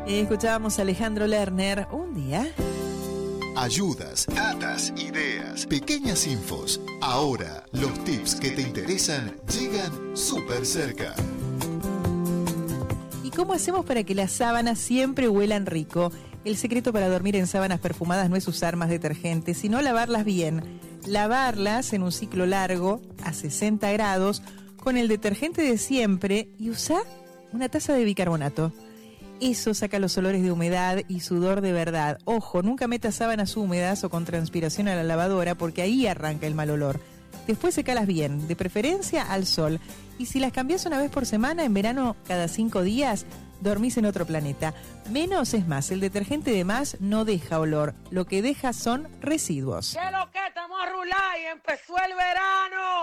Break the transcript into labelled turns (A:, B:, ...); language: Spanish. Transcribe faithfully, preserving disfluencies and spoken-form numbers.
A: Eh, escuchábamos a Alejandro Lerner, un día.
B: Ayudas, datas, ideas, pequeñas infos. Ahora, los tips que te interesan llegan súper cerca.
A: ¿Y cómo hacemos para que las sábanas siempre huelan rico? El secreto para dormir en sábanas perfumadas no es usar más detergente, sino lavarlas bien. Lavarlas en un ciclo largo, a sesenta grados, con el detergente de siempre y usar una taza de bicarbonato. Eso saca los olores de humedad y sudor de verdad. Ojo, nunca metas sábanas húmedas o con transpiración a la lavadora porque ahí arranca el mal olor. Después secalas bien, de preferencia al sol. Y si las cambias una vez por semana, en verano cada cinco días, dormís en otro planeta. Menos es más, el detergente de más no deja olor. Lo que deja son residuos.
C: ¿Qué es lo que estamos a rular y empezó el verano?